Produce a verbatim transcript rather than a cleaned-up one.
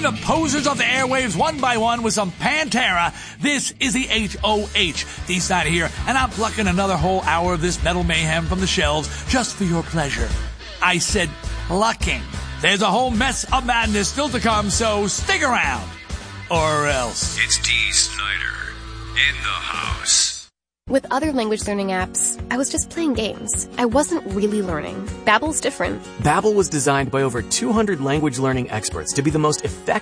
the posers of the airwaves one by one with some Pantera. This is the H O H. D-Side here, and I'm plucking another whole hour of this metal mayhem from the shelves just for your pleasure. I said plucking. There's a whole mess of madness still to come, so stick around. Or else. It's D. Snyder in the house. With other language learning apps, I was just playing games. I wasn't really learning. Babbel's different. Babbel was designed by over two hundred language learning experts to be the most effective